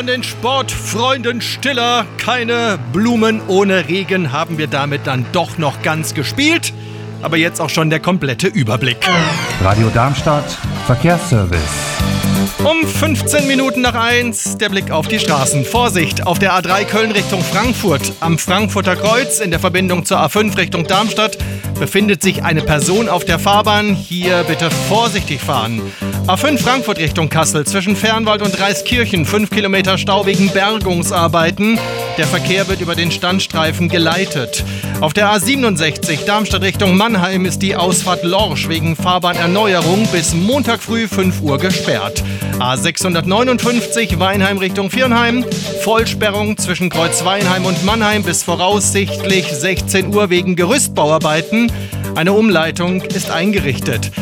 Den Sportfreunden stiller, keine Blumen ohne Regen haben wir damit dann doch noch ganz gespielt. Aber jetzt auch schon der komplette Überblick. Radio Darmstadt, Verkehrsservice. Um 15 Minuten nach 1 der Blick auf die Straßen. Vorsicht, auf der A3 Köln Richtung Frankfurt. Am Frankfurter Kreuz in der Verbindung zur A5 Richtung Darmstadt befindet sich eine Person auf der Fahrbahn. Hier bitte vorsichtig fahren. A5 Frankfurt Richtung Kassel zwischen Fernwald und Reiskirchen. 5 Kilometer Stau wegen Bergungsarbeiten. Der Verkehr wird über den Standstreifen geleitet. Auf der A67 Darmstadt Richtung Mannheim ist die Ausfahrt Lorsch wegen Fahrbahnerneuerung bis Montag früh 5 Uhr gesperrt. A659 Weinheim Richtung Viernheim. Vollsperrung zwischen Kreuz Weinheim und Mannheim bis voraussichtlich 16 Uhr wegen Gerüstbauarbeiten. Eine Umleitung ist eingerichtet.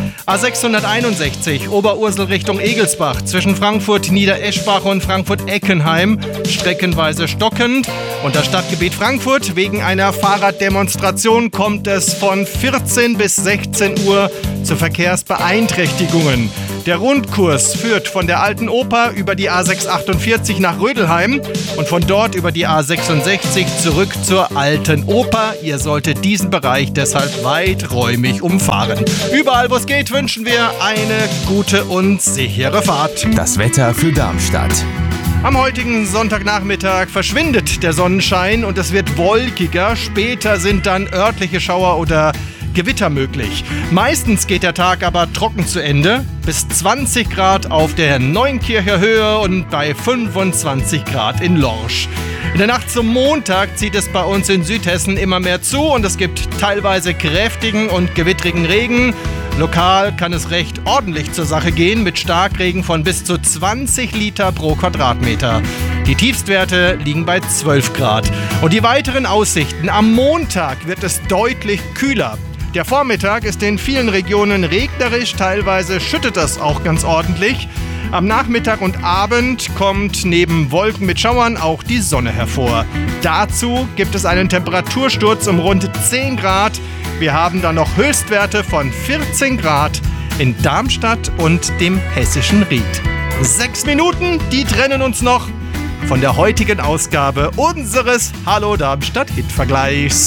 A661 Oberursel Richtung Egelsbach zwischen Frankfurt Niedereschbach und Frankfurt-Eckenheim streckenweise stockend. Und das Stadtgebiet Frankfurt wegen einer Fahrraddemonstration kommt es von 14 bis 16 Uhr zu Verkehrsbeeinträchtigungen. Der Rundkurs führt von der Alten Oper über die A648 nach Rödelheim und von dort über die A66 zurück zur Alten Oper. Ihr solltet diesen Bereich deshalb weiträumig umfahren. Überall, wo es geht, wünschen wir eine gute und sichere Fahrt. Das Wetter für Darmstadt. Am heutigen Sonntagnachmittag verschwindet der Sonnenschein und es wird wolkiger. Später sind dann örtliche Schauer oder Gewitter möglich. Meistens geht der Tag aber trocken zu Ende. Bis 20 Grad auf der Neunkircher Höhe und bei 25 Grad in Lorsch. In der Nacht zum Montag zieht es bei uns in Südhessen immer mehr zu und es gibt teilweise kräftigen und gewittrigen Regen. Lokal kann es recht ordentlich zur Sache gehen mit Starkregen von bis zu 20 Liter pro Quadratmeter. Die Tiefstwerte liegen bei 12 Grad. Und die weiteren Aussichten: Am Montag wird es deutlich kühler. Der Vormittag ist in vielen Regionen regnerisch, teilweise schüttet es auch ganz ordentlich. Am Nachmittag und Abend kommt neben Wolken mit Schauern auch die Sonne hervor. Dazu gibt es einen Temperatursturz um rund 10 Grad. Wir haben dann noch Höchstwerte von 14 Grad in Darmstadt und dem hessischen Ried. 6 Minuten, die trennen uns noch von der heutigen Ausgabe unseres Hallo Darmstadt Hitvergleichs.